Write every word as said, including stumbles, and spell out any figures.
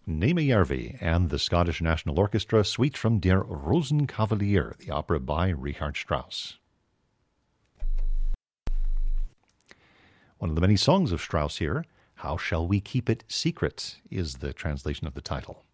Nijmejärvi and the Scottish National Orchestra, Suite from Der Rosenkavalier, the opera by Richard Strauss. One of the many songs of Strauss here, How Shall We Keep It Secret, is the translation of the title.